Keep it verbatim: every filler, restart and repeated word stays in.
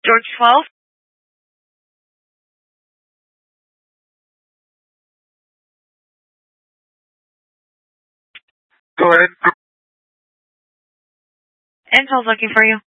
George twelve? Go ahead. Intel's looking for you.